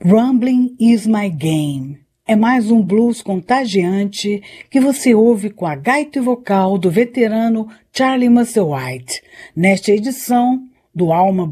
Rumbling is my game. É mais um blues contagiante que você ouve com a gaita e vocal do veterano Charlie Musselwhite, nesta edição do Alma